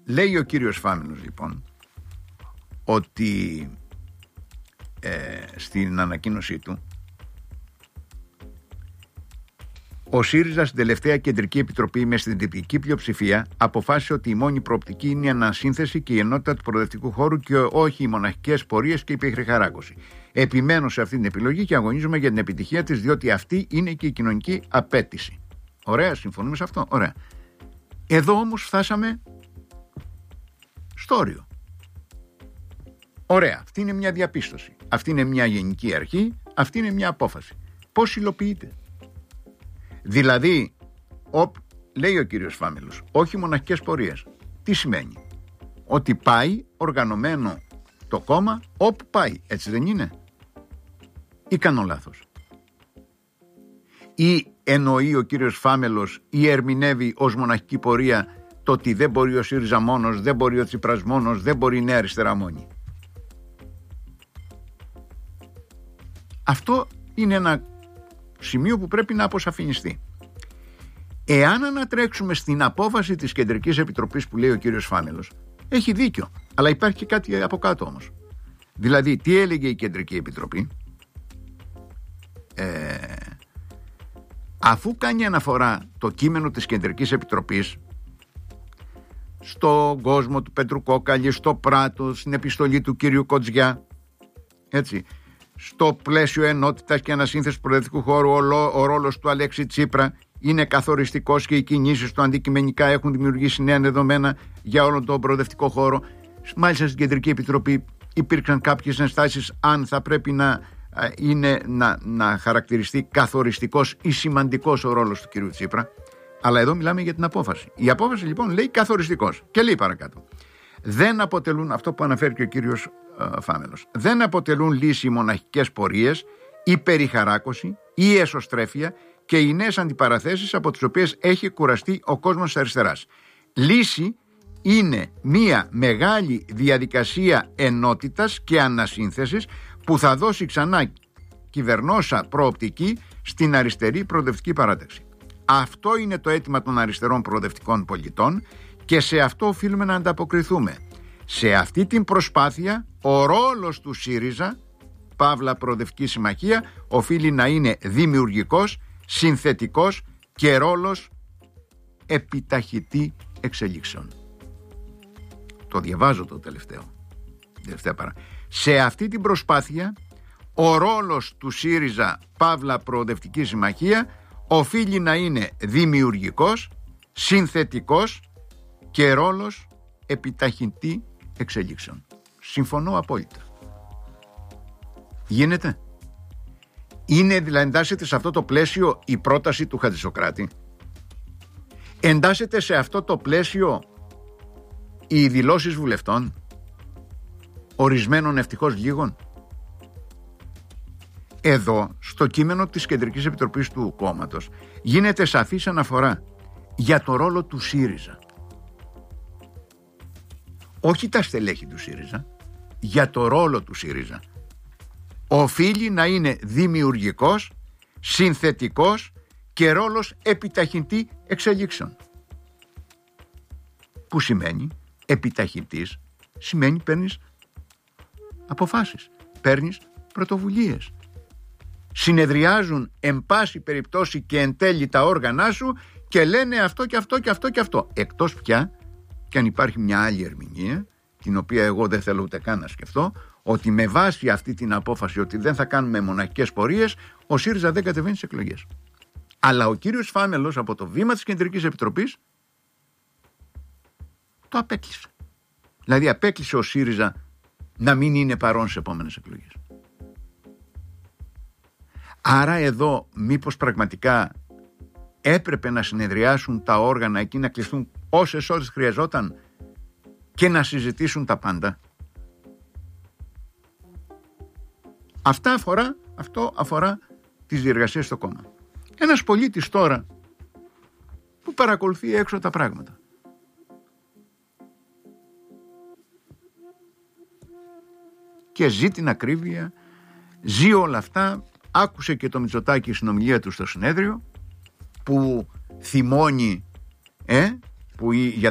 Λέει ο κύριος Φάμελος λοιπόν ότι στην ανακοίνωσή του ο ΣΥΡΙΖΑ στην τελευταία κεντρική επιτροπή με συντριπτική πλειοψηφία αποφάσισε ότι η μόνη προοπτική είναι η ανασύνθεση και η ενότητα του προοδευτικού χώρου και όχι οι μοναχικές πορείες και η περιχαράκωση. Επιμένω σε αυτή την επιλογή και αγωνίζομαι για την επιτυχία της, διότι αυτή είναι και η κοινωνική απέτηση. Ωραία, συμφωνούμε σε αυτό. Ωραία. Εδώ όμως φτάσαμε στο όριο. Ωραία, αυτή είναι μια διαπίστωση. Αυτή είναι μια γενική αρχή, αυτή είναι μια απόφαση. Πώς υλοποιείται? Δηλαδή, λέει ο κύριος Φάμελος, όχι μοναχικές πορείες. Τι σημαίνει? Ότι πάει οργανωμένο το κόμμα όπου πάει, έτσι δεν είναι? Ή κάνω λάθος? Ή εννοεί ο κύριος Φάμελος ή ερμηνεύει ως μοναχική πορεία το ότι δεν μπορεί ο ΣΥΡΙΖΑ μόνος, δεν μπορεί ο Τσίπρας μόνος, δεν μπορεί η Νέα Αριστερά μόνη? Αυτό είναι ένα σημείο που πρέπει να αποσαφινιστεί. Εάν ανατρέξουμε στην απόφαση της Κεντρικής Επιτροπής που λέει ο κύριος Φάμελος, έχει δίκιο, αλλά υπάρχει και κάτι από κάτω όμως. Δηλαδή, τι έλεγε η Κεντρική Επιτροπή? Αφού κάνει αναφορά το κείμενο της Κεντρικής Επιτροπής στον κόσμο του Πέτρου Κόκαλη, στο Πράτο, στην επιστολή του κύριου Κοτζιά, έτσι, στο πλαίσιο ενότητας και ανασύνθεσης του προοδευτικού χώρου, ο ρόλος του Αλέξη Τσίπρα είναι καθοριστικός και οι κινήσεις του αντικειμενικά έχουν δημιουργήσει νέα δεδομένα για όλο τον προοδευτικό χώρο. Μάλιστα στην Κεντρική Επιτροπή υπήρξαν κάποιες ενστάσεις αν θα πρέπει να χαρακτηριστεί καθοριστικός ή σημαντικός ο ρόλος του κυρίου Τσίπρα. Αλλά εδώ μιλάμε για την απόφαση. Η απόφαση λοιπόν λέει καθοριστικός και λέει παρακάτω: δεν αποτελούν, αυτό που αναφέρει και ο κύριος Φάμελος, δεν αποτελούν λύση οι μοναχικές πορείες, η περιχαράκωση, η εσωστρέφεια και οι νέες αντιπαραθέσεις από τις οποίες έχει κουραστεί ο κόσμος της αριστεράς. Λύση είναι μια μεγάλη διαδικασία ενότητας και ανασύνθεσης που θα δώσει ξανά κυβερνόσα προοπτική στην αριστερή προοδευτική παράταξη. Αυτό είναι το αίτημα των αριστερών προοδευτικών πολιτών και σε αυτό οφείλουμε να ανταποκριθούμε. Σε αυτή την προσπάθεια ο ρόλος του ΣΥΡΙΖΑ, Παύλα Προοδευτική Συμμαχία, οφείλει να είναι δημιουργικός, συνθετικός και ρόλος επιταχυτή εξελίξεων. Το διαβάζω το τελευταία Σε αυτή την προσπάθεια ο ρόλος του ΣΥΡΙΖΑ, Παύλα Προοδευτική Συμμαχία, οφείλει να είναι δημιουργικός, συνθετικός και ρόλος επιταχυντή εξελίξεων. Συμφωνώ απόλυτα. Γίνεται? Είναι δηλαδή, εντάσσεται σε αυτό το πλαίσιο η πρόταση του Χατζησοκράτη? Εντάσσεται σε αυτό το πλαίσιο οι δηλώσεις βουλευτών, ορισμένων ευτυχώς λίγων? Εδώ στο κείμενο της Κεντρικής Επιτροπής του κόμματος γίνεται σαφής αναφορά για το ρόλο του ΣΥΡΙΖΑ. Όχι τα στελέχη του ΣΥΡΙΖΑ, για το ρόλο του ΣΥΡΙΖΑ. Οφείλει να είναι δημιουργικός, συνθετικός και ρόλος επιταχυντή εξελίξεων. Που σημαίνει επιταχυντής, σημαίνει παίρνεις αποφάσεις, παίρνεις πρωτοβουλίες. Συνεδριάζουν εν πάση περιπτώσει και εν τέλει τα όργανά σου και λένε αυτό και αυτό και αυτό και αυτό. Εκτός πια, και αν υπάρχει μια άλλη ερμηνεία, την οποία εγώ δεν θέλω ούτε καν να σκεφτώ, ότι με βάση αυτή την απόφαση ότι δεν θα κάνουμε μοναχικές πορείες, ο ΣΥΡΙΖΑ δεν κατεβαίνει στις εκλογές. Αλλά ο κύριος Φάμελος από το βήμα της Κεντρικής Επιτροπής το απέκλεισε. Δηλαδή απέκλεισε ο ΣΥΡΙΖΑ να μην είναι παρόν σε επόμενες εκλογές. Άρα εδώ μήπως πραγματικά έπρεπε να συνεδριάσουν τα όργανα εκεί, να κλειστούν όσες ώρες χρειαζόταν και να συζητήσουν τα πάντα? Αυτό αφορά τις διεργασίες στο κόμμα. Ένας πολίτης τώρα που παρακολουθεί έξω τα πράγματα, και ζει την ακρίβεια, ζει όλα αυτά, άκουσε και το Μητσοτάκη η συνομιλία του στο συνέδριο που θυμώνει για